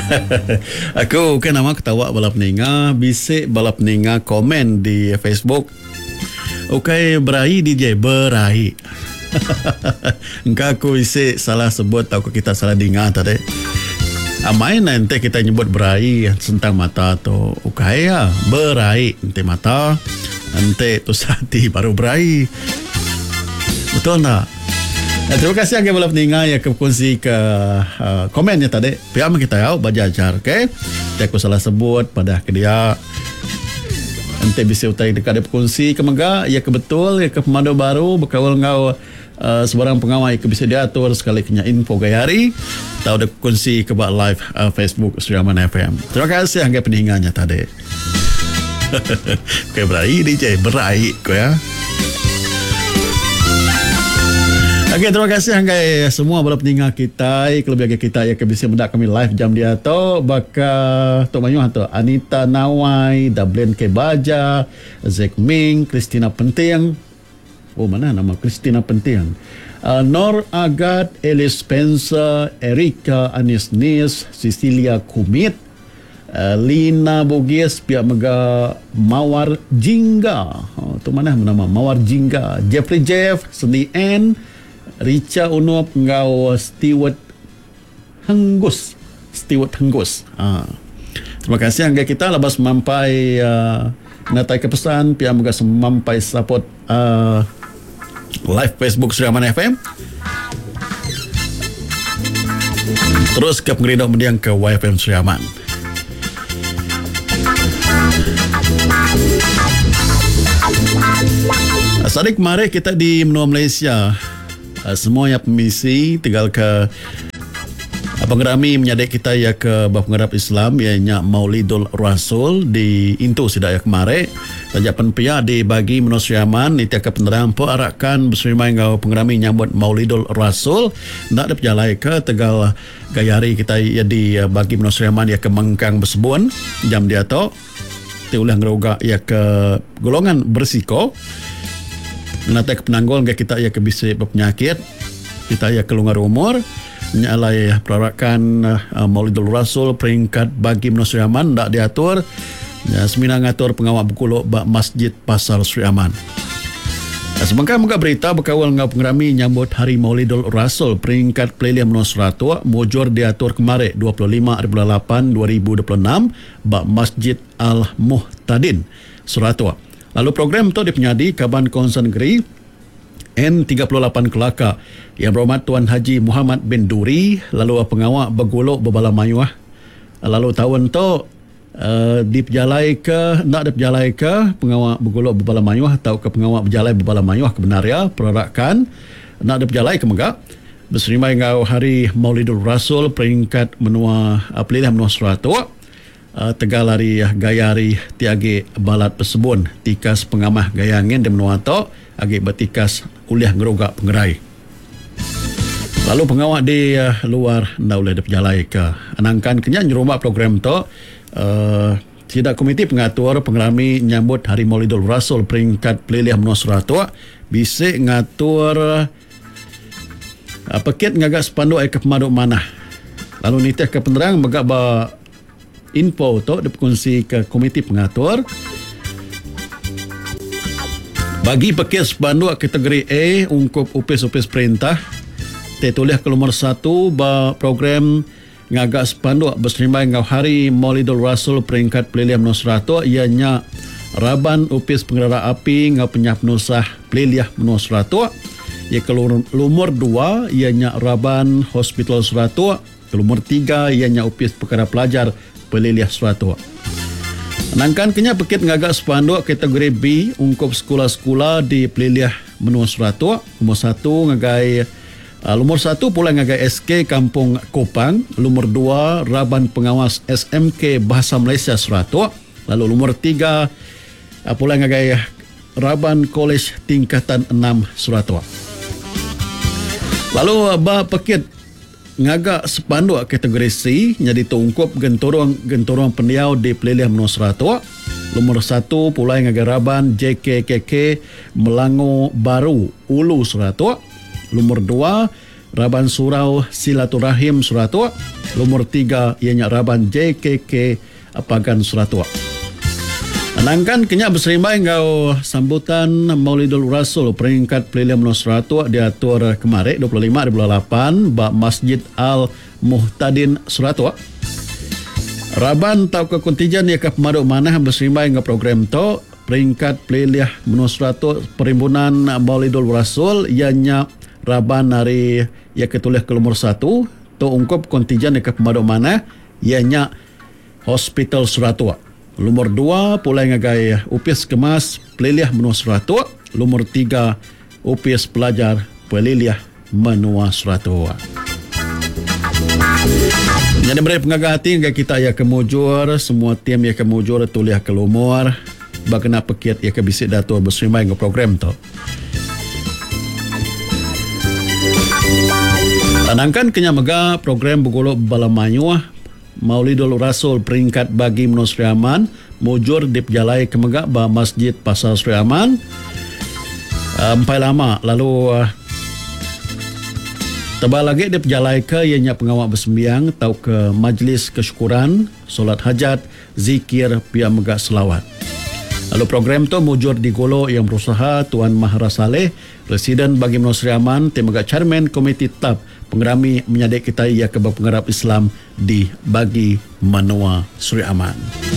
Aku kan nama ketawa bala peninga, bisik bala peninga komen di Facebook. Okay, berai DJ berai. Engkau aku bisik salah sebut atau kita salah dengar tadi. Amai nanti kita nyebut berai sentang mata tu. Okay ya, berai nanti mata, nanti tu hati baru berai. Betul tak? Terima kasih agak bala peninga yang kongsi ke komennya tadi. Pihak kita tahu bajajar, okey. Aku salah sebut pada ke dia. Nanti bisa utai dekat dia kongsi ke mega ya ke betul ya ke pemandu baru berkawal ngau sebarang pengawai ke bisa diatur sekali kena info gaya hari. Tahu dia kongsi ke bak live Facebook Suriaman FM. Terima kasih agak peninganya tadi. Okey, berai DJ berai ko ya. Okey, terima kasih anggai semua bala pendengar kita, kelebih kita yang bisa mendak kami live jam dia tu baka Tok Mayuh tu Anita Nawai, Dablen Ke Baja, Zek Ming, Christina Penting. Oh, mana nama Christina Penting? Nor Agat, Alice Spencer, Erika Anis Nis, Cecilia Kumit, Lina Bugis, pihak mega Mawar Jingga. Tu mana nama Mawar Jingga, Jeffrey Jeff, Sendi N, Richa Unop ngau Stewart Henggus. Terima kasih angga kita lepas mampai natai ke pesan pihak moga semampai support live Facebook Suriaman FM. Terus ke pengeridok mendiang ke YFM Suriaman. Sadik mari kita di menua Malaysia. Semua yang permisi tinggal ke pengerami menyadek kita ya ke pengerap Islam ianya Maulidul Rasul di Intu sidak ya kemari tajapan pia di bagi menua Suriaman ni tiak penerang po arakan berserimai ngau pengerami nyambut Maulidul Rasul nak ada pejalai ke tegal gayari kita ya di bagi menua Suriaman ya ke Mengkang Bersebun jam dia tu ulah ngeroga ya ke golongan bersiko nanti ke penanggol kita ya ke bisa berpenyakit kita ya kelungar umur nyalai perarakan Maulidul Rasul peringkat bagi menua Suriaman tak diatur ya, semina ngatur pengawal berkuluk bak Masjid Pasar Suriaman. Semangka muka berita berkawal ngau pengerami nyambut hari Maulidul Rasul peringkat Pelilia menua Suratua mujur diatur kemarin 25/8/2026 bak Masjid Al-Muhtadin Suratua. Lalu program itu dipenyadi Kaban Konsen Negeri N38 Kelaka yang berhormat Tuan Haji Muhammad bin Duri, lalu pengawal berguluk berbala mayuah. Lalu tahun itu diperjalai ke pengawal berguluk berbala mayuah atau ke pengawal berjalai berbala mayuah kebenaria perarakan nak diperjalai ke megak berserimai ngau hari Maulidul Rasul peringkat menua Pelilia menua Suratua. Tegalari gayari tiagi balat pesebun tikas pengamah gayangin di menua to agi betikas uliah ngerogak pengerai. Lalu pengawak di luar ndak boleh diperjalai ke anangkan kenya nyerumah program to tidak komiti pengatur pengerami nyambut hari Maulidul Rasul peringkat Pelilia menua Suratua bisa ngatur paket ngagak spanduk ke pemaduk mana. Lalu nitih ke penerang megak ba info tu dikongsi ke komiti pengatur bagi paket spanduk kategori A ungkup upis-upis perintah tertulis ke nomor 1 ba program ngagak spanduk berserimai ngau hari Maulidul Rasul peringkat Pelilia menua Suratua ianya Raban upis pengendara api ngau penyah penusah Pelilia menua Suratua ia ke nomor 2 ianya Raban Hospital Suratua ke nomor 3 ianya upis perkara pelajar Pelilia Suratua. Nangkan kenya paket ngagak spanduk kategori B ungkup sekolah-sekolah di Pelilia menua Suratua. Nomor 1 ngagai nomor 1 pula ngagai SK Kampung Kopang, nomor 2 Raban Pengawas SMK Bahasa Malaysia Suratua. Lalu nomor 3 pula ngagai Raban College Tingkatan 6 Suratua. Lalu paket ngagak spanduk kategori C jadi tungkup gentorong pendiau di Pelilia menua Suratua. Nomor 1 pulai ngagak Raban JKKK Melango Baru Ulu Suratua. Nomor 2 Raban Surau Silaturahim Suratua. Nomor 3 ianya Raban JKK Apagan Suratua. Anangkan kenyak berserimbai ngau sambutan Maulidul Rasul peringkat Pelilia Menua Suratua diatur kemarin 25/8 bak Masjid Al Muhtadin Suratua. Raban tau ke kontijan ia ke pemaduk manah berserimbai ngau program to peringkat Pelilia Menua Suratua Perhimpunan Maulidul Rasul ianya Raban hari ia ketulis ke nomor 1 to ungkap kontijan ia ke pemaduk manah ianya Hospital Suratua. Nomor 2 pulai ngagai upis kemas Peliliah Menua Suratua. Nomor 3 upis pelajar Peliliah Menua Suratua. Jadi beri pengaga hati ngagai kita ya kemujur, semua tim ya kemujur tuliah ke lumur. Bagana pekit ya ke bisik dato berserimai ngau program tu. Tanangkan kenya mega program bergolok balamayuah Maulidul Rasul peringkat bagi Menua Sri Aman mujur di pejalai kemegak ba Masjid Pasar Sri Aman empai lama lalu tebal lagi di pejalai ke ianya pengawal bersembiang tau ke majlis kesyukuran solat hajat zikir pihak megak selawat. Lalu program tu mujur di Golo yang berusaha Tuan Mahra Saleh, Presiden bagi Menua Sri Aman, Temegak Chairman Komiti TAP pengerami menyadek kita ia ke penggarap Islam di bagi Menua Sri Aman.